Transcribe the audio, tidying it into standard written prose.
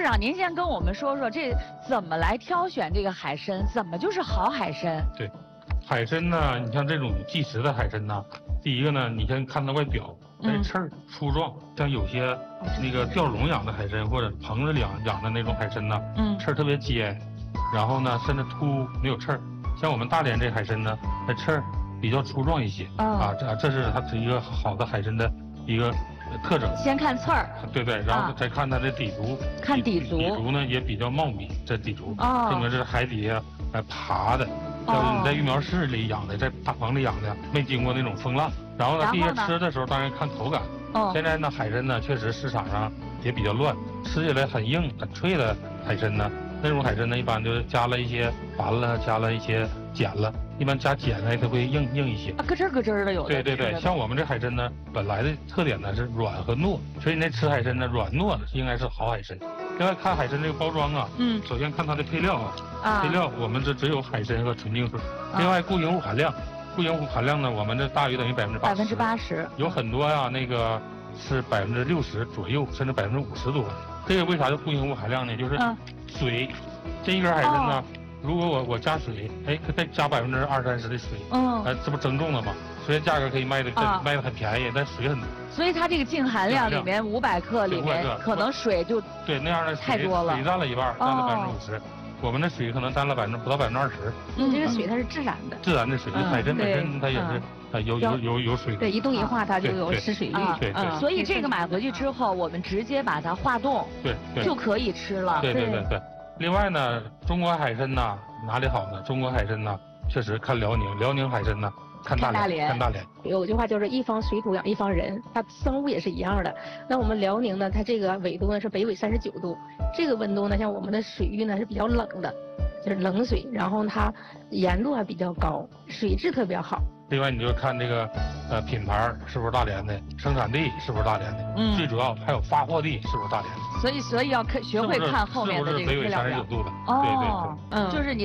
长，您先跟我们说说这怎么来挑选这个海参，怎么就是好海参？ 对，海参呢，你像这种计时的海参呢，第一个呢，你先看它外表，它刺儿粗壮，像有些那个吊笼养的海参或者棚子里养的那种海参呢，刺儿特别尖，然后呢，甚至秃没有刺儿。像我们大连这海参呢，它刺儿比较粗壮一些，这是它一个好的海参的一个特征。 先看刺儿， 对对，然后再看它的底足， 看底足， 底足呢也比较茂密，这底足证明这是海底下爬的。要是你在育苗室里养的，在大棚里养的，没经过那种风浪。然后呢，第一吃的时候当然看口感。现在呢，海参呢确实市场上也比较乱，吃起来很硬很脆的海参呢，那种海参呢一般就是加了一些矾了，加了一些碱了。一般加碱呢，它会硬一些， 咯吱咯吱的有的。 对，像我们这海参呢，本来的特点呢是软和糯，所以那吃海参呢，软糯的应该是好海参。另外看海参这个包装啊，首先看它的配料配料我们这只有海参和纯净水。另外固形物含量，固形物含量呢，我们这大于等于80%，有很多呀那个是60%左右，甚至50%多。这个为啥叫固形物含量呢？就是水，这一根海参呢。如果我加水，再加20%、30%的水，这不增重了吗？所以价格可以卖的很便宜，但水很多。 所以它这个净含量里面500克里面，可能水就对那样的太多了， 水占了一半，占了50%。我们的水可能占了不到20%。 这个水它是自然的， 自然的水，海参本身它也是有水。 对，一冻一化它就有失水率。 对， 所以这个买回去之后，我们直接把它化冻， 对， 就可以吃了。 对。另外呢，中国海参呐哪里好呢？中国海参呐，确实看辽宁海参呢，看大连。 有句话就是一方水土养一方人，它生物也是一样的。那我们辽宁呢，它这个纬度呢是北纬39度，这个温度呢，像我们的水域呢是比较冷的，就是冷水，然后它盐度还比较高，水质特别好。 另外你就看这个品牌是不是大连的，生产地是不是大连的，最主要还有发货地是不是大连的。 所以要学会看后面的这个配料表。 是不是北纬39度的？对， 就是你。